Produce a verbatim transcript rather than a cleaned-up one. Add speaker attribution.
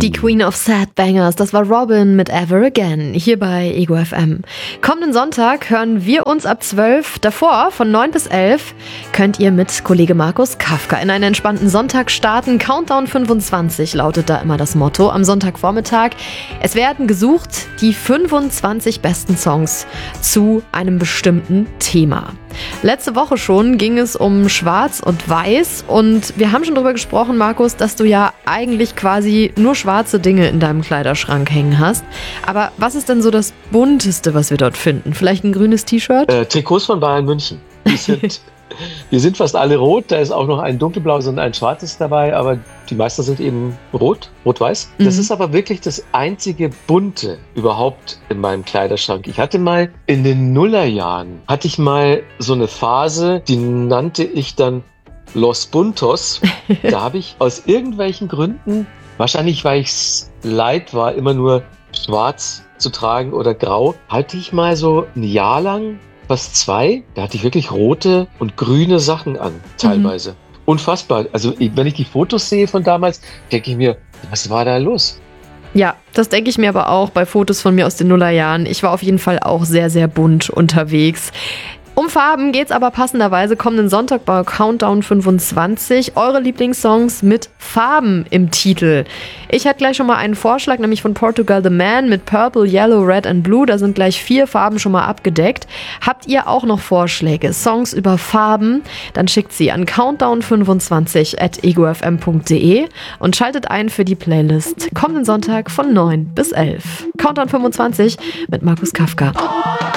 Speaker 1: Die Queen of Sad Bangers, das war Robin mit Ever Again, hier bei Ego F M. Kommenden Sonntag hören wir uns ab zwölf. Davor, von neun bis elf, könnt ihr mit Kollege Markus Kafka in einen entspannten Sonntag starten. Countdown fünfundzwanzig lautet da immer das Motto am Sonntagvormittag. Es werden gesucht die fünfundzwanzig besten Songs zu einem bestimmten Thema. Letzte Woche schon ging es um Schwarz und Weiß und wir haben schon darüber gesprochen, Markus, dass du ja eigentlich quasi nur schwarze Dinge in deinem Kleiderschrank hängen hast. Aber was ist denn so das Bunteste, was wir dort finden? Vielleicht ein grünes T-Shirt?
Speaker 2: Äh, Trikots von Bayern München. Die sind, die sind fast alle rot. Da ist auch noch ein dunkelblaues und ein schwarzes dabei, aber die meisten sind eben rot, rot-weiß. Mhm. Das ist aber wirklich das einzige Bunte überhaupt in meinem Kleiderschrank. Ich hatte mal in den Nullerjahren, hatte ich mal so eine Phase, die nannte ich dann Los Buntos. Da habe ich aus irgendwelchen Gründen, wahrscheinlich weil ich es leid war, immer nur schwarz zu tragen oder grau, hatte ich mal so ein Jahr lang, fast zwei, da hatte ich wirklich rote und grüne Sachen an, teilweise. Mhm. Unfassbar. Also wenn ich die Fotos sehe von damals, denke ich mir, was war da los?
Speaker 1: Ja, das denke ich mir aber auch bei Fotos von mir aus den Nullerjahren. Ich war auf jeden Fall auch sehr, sehr bunt unterwegs. Um Farben geht's aber passenderweise kommenden Sonntag bei Countdown fünfundzwanzig. Eure Lieblingssongs mit Farben im Titel. Ich hätte gleich schon mal einen Vorschlag, nämlich von Portugal The Man mit Purple, Yellow, Red and Blue. Da sind gleich vier Farben schon mal abgedeckt. Habt ihr auch noch Vorschläge, Songs über Farben? Dann schickt sie an countdown fünfundzwanzig at ego f m punkt d e und schaltet ein für die Playlist kommenden Sonntag von neun bis elf. Countdown fünfundzwanzig mit Markus Kafka.